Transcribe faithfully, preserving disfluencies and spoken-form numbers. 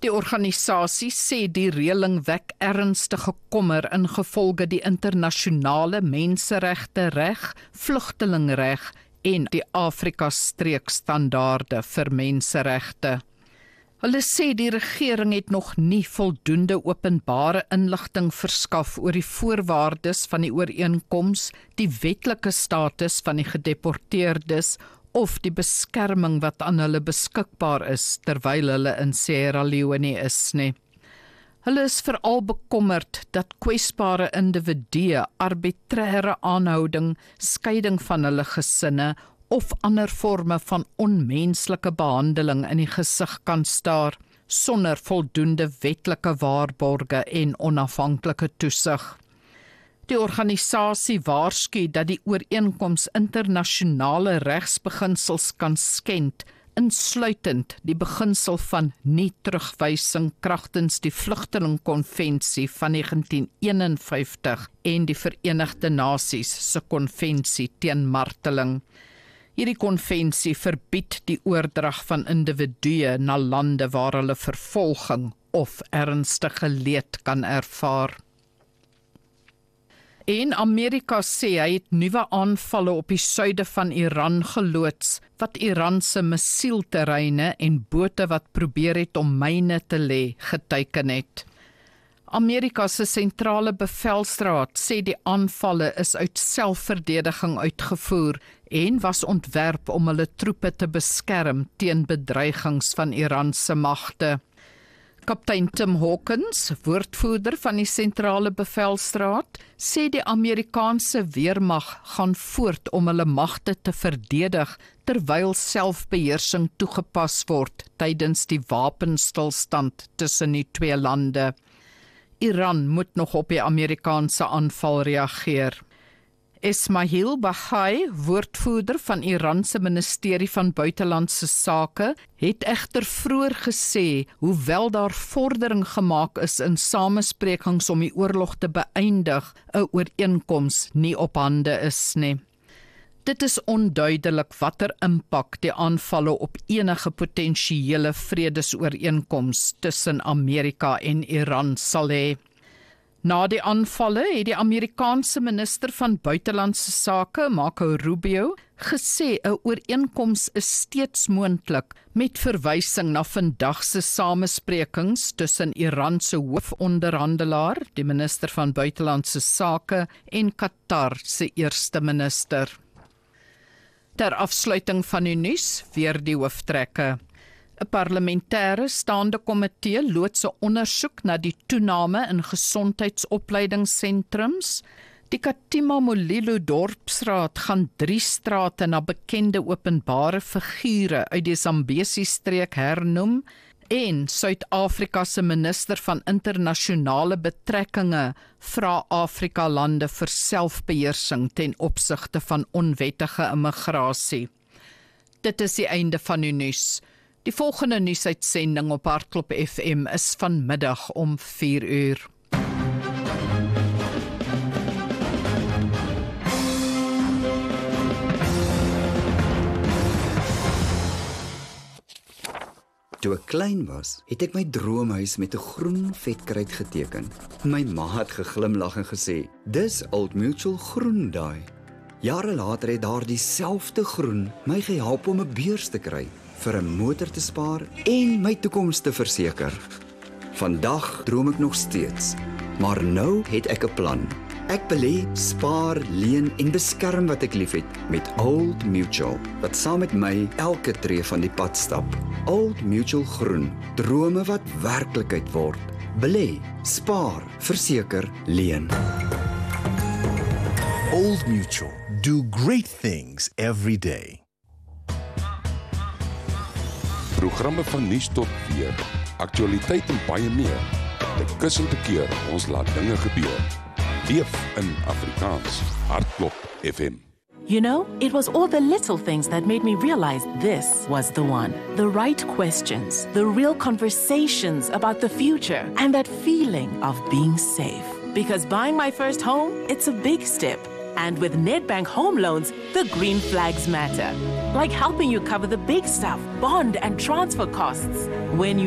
Die organisasie sê die reëling wek ernstige kommer ingevolge die internasionale menseregte reg, vlugtelingreg en die Afrika-streekstandaarde vir menseregte. Hulle sê die regering het nog nie voldoende openbare inligting verskaf oor die voorwaardes van die ooreenkoms, die wetlike status van die gedeporteerdes of die beskerming wat aan hulle beskikbaar is terwyl hulle in Sierra Leone is nie. Hulle is veral bekommerd dat kwesbare individue arbitrære aanhouding, skeiding van hulle gesinne of ander vorme van onmenslike behandeling in die gesig kan staar, sonder voldoende wetlike waarborge en onafhanklike toesig. Die organisasie waarsku dat die ooreenkoms internasionale regsbeginsels kan skend, insluitend die beginsel van nie-terugwysing kragtens die Vlugtelingkonvensie van negentien eenenvyftig en die Verenigde Nasies se konvensie teen marteling. Hierdie konvensie verbied die oordrag van individue na lande waar hulle vervolging of ernstige leed kan ervaar. En Amerika sê hy het nuwe aanvalle op die suide van Iran geloods, wat Iran se missielterreine en bote wat probeer het om myne te lê, geteiken het. Amerika se sentrale bevelsraad sê die aanvalle is uit selfverdediging uitgevoer en was ontwerp om hulle troepe te beskerm teen bedreigings van Iran se magte. Kaptein Tim Hawkins, woordvoerder van die sentrale bevelsraad, sê die Amerikaanse weermag gaan voort om hulle magte te verdedig terwyl selfbeheersing toegepas word tydens die wapenstilstand tussen die twee lande. Iran moet nog op die Amerikaanse aanval reageer. Esmail Bahai, woordvoerder van Iran se ministerie van buitelandse sake, het egter vroeër gesê, hoewel daar vordering gemaak is in samesprekings om die oorlog te beëindig, 'n ooreenkoms nie op hande is nie. Dit is onduidelik watter impak die aanvalle op enige potensiële vredesooreenkoms tussen Amerika en Iran sal hê. Na die aanvalle het die Amerikaanse minister van buitelandse sake, Marco Rubio, gesê 'n ooreenkoms is steeds moontlik met verwysing na vandag se samesprekings tussen Iran se hoofonderhandelaar, die minister van buitelandse sake, en Qatar se eerste minister. Ter afsluiting van die nuus, weer die hooftrekke. 'n Parlementêre staande komitee loods 'n ondersoek na die toename in gesondheidsopleidingssentrums. Die Katima Molilo dorpsraad gaan drie strate na bekende openbare figure uit die Zambesi-streek hernoem en Suid-Afrika se minister van internasionale betrekkinge vra Afrika-lande vir selfbeheersing ten opsigte van onwettige immigrasie. Dit is die einde van die nuus. Die volgende nuusuitsending op Hartklop F M is vanmiddag om vier uur. Toe ek klein was, het ek my droomhuis met 'n groen vetkruit geteken. My ma het geglimlag en gesê, "Dis Old Mutual groen daai." Jare later het daar dieselfde groen my gehelp om 'n beurs te kry, vir 'n motor te spaar en my toekoms te verseker. Vandag droom ek nog steeds, maar nou het ek 'n plan. Ek belê, spaar, leen en beskerm wat ek liefhet met Old Mutual, wat saam met my elke tree van die pad stap. Old Mutual groen, drome wat werklikheid word. Belê, spaar, verseker, leen. Old Mutual, do great things every day. Programme van nuus tot weer, aktualiteit en baie meer. Te kus en te keer, ons laat dinge gebeur. Leef in Afrikaans. Hartklop F M. You know, it was all the little things that made me realize this was the one. The right questions, the real conversations about the future, and that feeling of being safe. Because buying my first home, it's a big step. And with Nedbank Home Loans, the green flags matter. Like helping you cover the big stuff, bond and transfer costs. When you